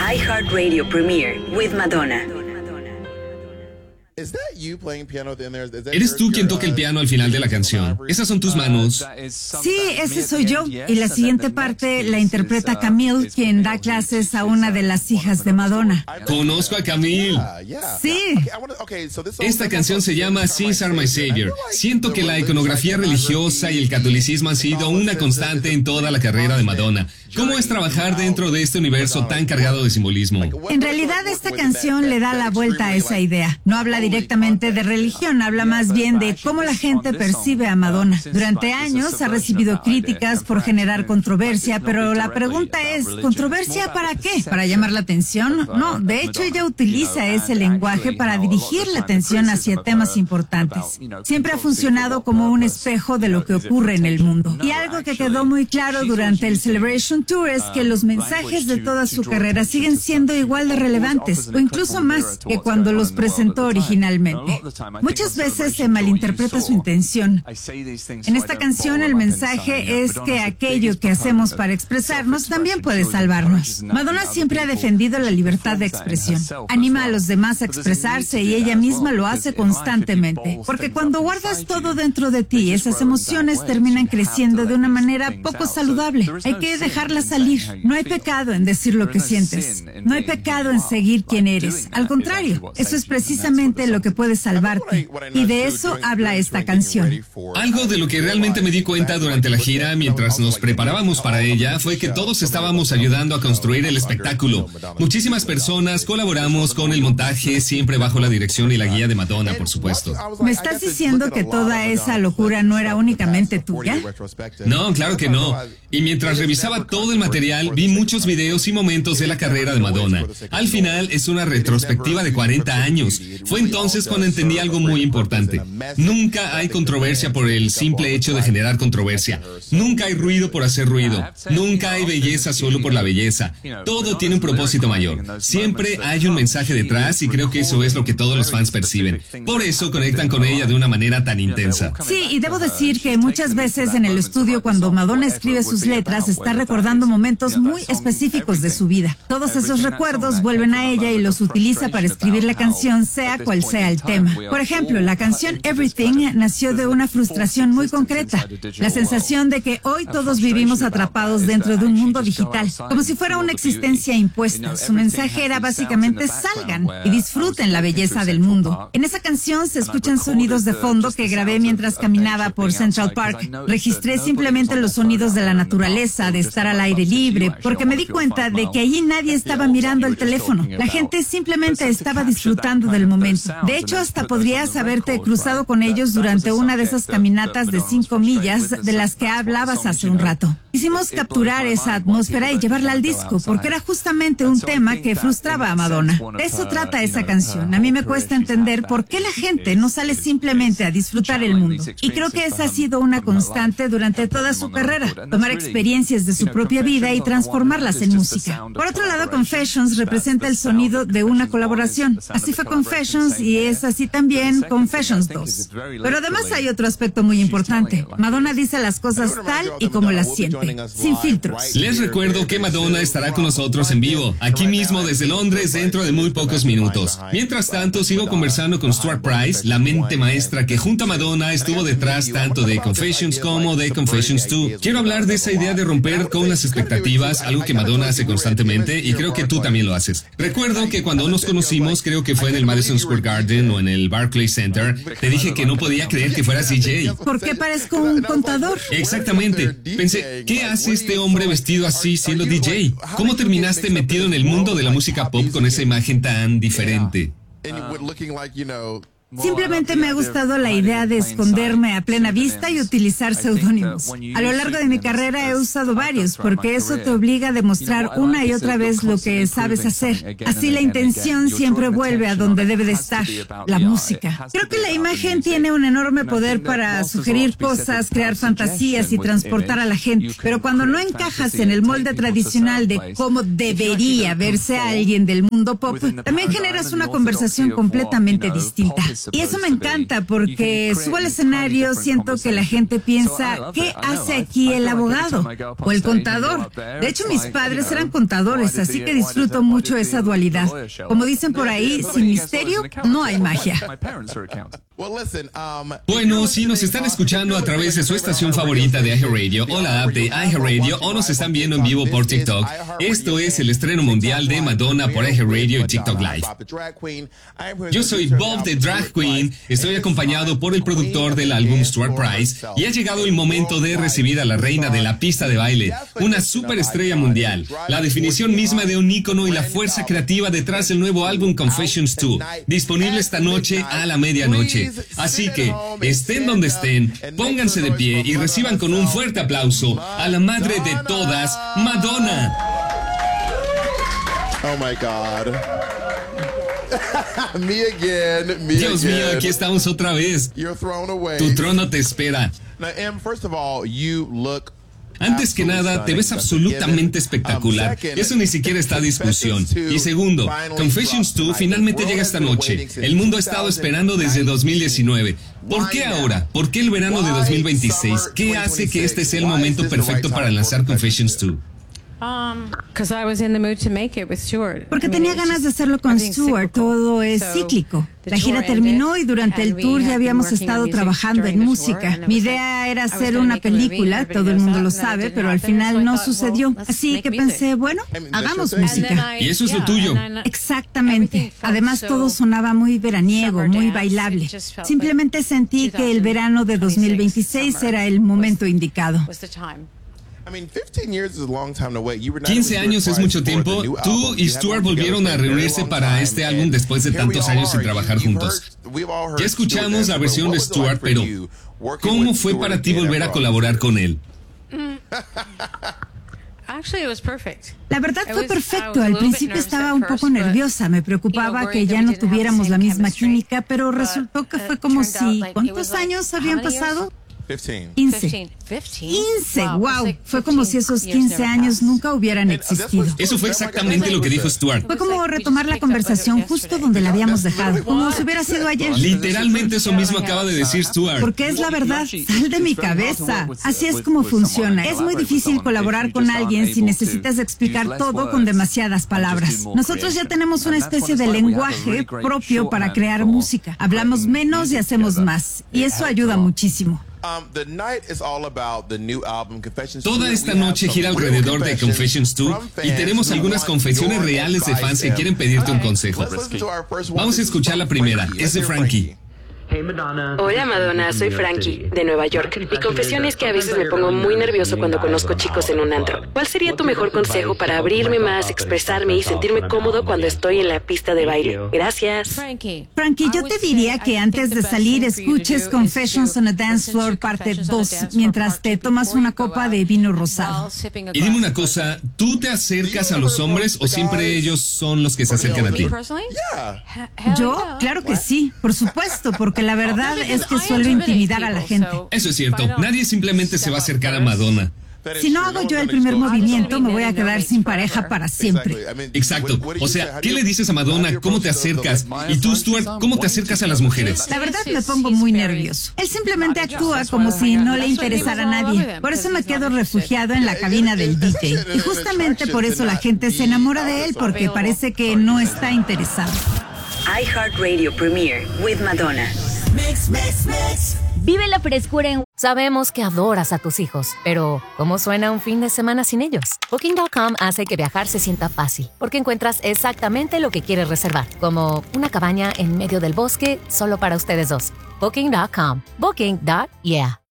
iHeartRadio premiere with Madonna. ¿Eres tú quien toca el piano al final de la canción? ¿Esas son tus manos? Sí, ese soy yo. Y la siguiente parte la interpreta Camille, quien da clases a una de las hijas de Madonna. Conozco a Camille. Sí. Esta canción se llama Sins Are My Savior. Siento que la iconografía religiosa y el catolicismo han sido una constante en toda la carrera de Madonna. ¿Cómo es trabajar dentro de este universo tan cargado de simbolismo? En realidad, esta canción le da la vuelta a esa idea. No habla directamente de religión, habla más bien de cómo la gente percibe a Madonna. Durante años ha recibido críticas por generar controversia, pero la pregunta es, ¿controversia para qué? ¿Para llamar la atención? No, de hecho ella utiliza ese lenguaje para dirigir la atención hacia temas importantes. Siempre ha funcionado como un espejo de lo que ocurre en el mundo. Y algo que quedó muy claro durante el Celebration Tour es que los mensajes de toda su carrera siguen siendo igual de relevantes, o incluso más que cuando los presentó originalmente. Muchas veces se malinterpreta su intención. En esta canción el mensaje es que aquello que hacemos para expresarnos también puede salvarnos. Madonna siempre ha defendido la libertad de expresión. Anima a los demás a expresarse y ella misma lo hace constantemente. Porque cuando guardas todo dentro de ti, esas emociones terminan creciendo de una manera poco saludable. Hay que dejarlas salir. No hay pecado en decir lo que sientes. No hay pecado en seguir quien eres. Al contrario, eso es precisamente lo que puede salvarte. Y de eso habla esta canción. Algo de lo que realmente me di cuenta durante la gira mientras nos preparábamos para ella fue que todos estábamos ayudando a construir el espectáculo. Muchísimas personas colaboramos con el montaje, siempre bajo la dirección y la guía de Madonna, por supuesto. ¿Me estás diciendo que toda esa locura no era únicamente tuya? No, claro que no. Y mientras revisaba todo el material, vi muchos videos y momentos de la carrera de Madonna. Al final es una retrospectiva de 40 años. Fue entonces cuando entendí algo muy importante. Nunca hay controversia por el simple hecho de generar controversia. Nunca hay ruido por hacer ruido. Nunca hay belleza solo por la belleza. Todo tiene un propósito mayor. Siempre hay un mensaje detrás y creo que eso es lo que todos los fans perciben. Por eso conectan con ella de una manera tan intensa. Sí, y debo decir que muchas veces en el estudio cuando Madonna escribe sus letras está recordando momentos muy específicos de su vida. Todos esos recuerdos vuelven a ella y los utiliza para escribir la canción, sea cual sea el tema. Por ejemplo, la canción Everything nació de una frustración muy concreta, la sensación de que hoy todos vivimos atrapados dentro de un mundo digital, como si fuera una existencia impuesta. Su mensaje era básicamente salgan y disfruten la belleza del mundo. En esa canción se escuchan sonidos de fondo que grabé mientras caminaba por Central Park. Registré simplemente los sonidos de la naturaleza, de estar al aire libre, porque me di cuenta de que allí nadie estaba mirando el teléfono. La gente simplemente estaba disfrutando del momento. De hecho, hasta podrías haberte cruzado con ellos durante una de esas caminatas de 5 millas de las que hablabas hace un rato. Quisimos capturar esa atmósfera y llevarla al disco, porque era justamente un tema que frustraba a Madonna. De eso trata esa canción. A mí me cuesta entender por qué la gente no sale simplemente a disfrutar el mundo. Y creo que esa ha sido una constante durante toda su carrera. Tomar experiencias de su propia vida y transformarlas en música. Por otro lado, Confessions representa el sonido de una colaboración. Así fue Confessions y es así también Confessions 2. Pero además hay otro aspecto muy importante. Madonna dice las cosas tal y como las siente, sin filtros. Les recuerdo que Madonna estará con nosotros en vivo, aquí mismo desde Londres, dentro de muy pocos minutos. Mientras tanto, sigo conversando con Stuart Price, la mente maestra que junto a Madonna estuvo detrás tanto de Confessions como de Confessions 2. Quiero hablar de esa idea de romper con las expectativas, algo que Madonna hace constantemente y creo que tú también lo haces. Recuerdo que cuando nos conocimos, creo que fue en el Madison Square Garden o en el Barclays Center, te dije que no podía creer que fueras DJ. ¿Por qué parezco un contador? Exactamente. Pensé, ¿qué hace este hombre vestido así siendo DJ? ¿Cómo terminaste metido en el mundo de la música pop con esa imagen tan diferente? Simplemente me ha gustado la idea de esconderme a plena vista y utilizar seudónimos. A lo largo de mi carrera he usado varios, porque eso te obliga a demostrar una y otra vez lo que sabes hacer. Así la intención siempre vuelve a donde debe de estar, la música. Creo que la imagen tiene un enorme poder para sugerir cosas, crear fantasías y transportar a la gente. Pero cuando no encajas en el molde tradicional de cómo debería verse a alguien del mundo pop, también generas una conversación completamente distinta. Y eso me encanta porque subo al escenario, siento que la gente piensa, ¿qué hace aquí el abogado o el contador? De hecho, mis padres eran contadores, así que disfruto mucho esa dualidad. Como dicen por ahí, sin misterio no hay magia. Bueno, si nos están escuchando a través de su estación favorita de iHeartRadio o la app de iHeartRadio o nos están viendo en vivo por TikTok, esto es el estreno mundial de Madonna por iHeartRadio y TikTok Live. Yo soy Bob the Drag Queen, estoy acompañado por el productor del álbum Stuart Price y ha llegado el momento de recibir a la reina de la pista de baile, una superestrella mundial, la definición misma de un ícono y la fuerza creativa detrás del nuevo álbum Confessions 2, disponible esta noche a la medianoche. Así que, estén donde estén, pónganse de pie y reciban con un fuerte aplauso a la madre de todas, Madonna. Oh my God. Me again, me Dios mío, again. aquí estamos otra vez. You're thrown away. Tu trono te espera. Now, Em, first of all, you look Antes que nada, te ves absolutamente espectacular. Eso ni siquiera está a discusión. Y segundo, Confessions 2 finalmente llega esta noche. El mundo ha estado esperando desde 2019. ¿Por qué ahora? ¿Por qué el verano de 2026? ¿Qué hace que este sea el momento perfecto para lanzar Confessions 2? Porque tenía ganas de hacerlo con Stuart, todo es cíclico. La gira terminó y durante el tour ya habíamos estado trabajando en música. Mi idea era hacer una película, todo el mundo lo sabe, pero al final no sucedió. Así que pensé, bueno, hagamos música. Y eso es lo tuyo. Exactamente. Además todo sonaba muy veraniego, muy bailable. Simplemente sentí que el verano de 2026 era el momento indicado. 15 años es mucho tiempo. Tú y Stuart volvieron a reunirse para este álbum después de tantos años sin trabajar juntos. Ya escuchamos la versión de Stuart, pero ¿cómo fue para ti volver a colaborar con él? La verdad fue perfecto. Al principio estaba un poco nerviosa. Me preocupaba que ya no tuviéramos la misma química, pero resultó que fue como si... ¿Cuántos años habían pasado? 15. ¡Wow! Fue como si esos 15 años nunca hubieran existido. Eso fue exactamente lo que dijo Stuart. Fue como retomar la conversación justo donde la habíamos dejado, como si hubiera sido ayer. Literalmente eso mismo acaba de decir Stuart. Porque es la verdad, sal de mi cabeza. Así es como funciona. Es muy difícil colaborar con alguien si necesitas explicar todo con demasiadas palabras. Nosotros ya tenemos una especie de lenguaje propio para crear música. Hablamos menos y hacemos más. Y eso ayuda muchísimo. Toda esta noche gira alrededor de Confessions 2 y tenemos algunas confesiones reales de fans que quieren pedirte un consejo. Vamos a escuchar la primera, es de Frankie. Hola Madonna, soy Frankie, de Nueva York. Mi confesión es que a veces me pongo muy nervioso cuando conozco chicos en un antro. ¿Cuál sería tu mejor consejo para abrirme más, expresarme y sentirme cómodo cuando estoy en la pista de baile? Gracias. Frankie, yo te diría que antes de salir escuches Confessions on a Dance Floor parte 2 mientras te tomas una copa de vino rosado. Y dime una cosa, ¿tú te acercas a los hombres o siempre ellos son los que se acercan a ti? ¿Yo? Claro que sí, por supuesto, porque la verdad es que suelo intimidar a la gente. Eso es cierto, nadie simplemente se va a acercar a Madonna. Si no hago yo el primer movimiento, me voy a quedar sin pareja para siempre. Exacto. O sea, ¿qué le dices a Madonna? ¿Cómo te acercas? Y tú, Stuart, ¿cómo te acercas a las mujeres? La verdad me pongo muy nervioso. Él simplemente actúa como si no le interesara a nadie. Por eso me quedo refugiado en la cabina del DJ. Y justamente por eso la gente se enamora de él, porque parece que no está interesado. iHeartRadio Premiere with Madonna. Vive la frescura en... Sabemos que adoras a tus hijos, pero ¿cómo suena un fin de semana sin ellos? Booking.com hace que viajar se sienta fácil, porque encuentras exactamente lo que quieres reservar, como una cabaña en medio del bosque solo para ustedes dos. Booking.com. Booking.yeah.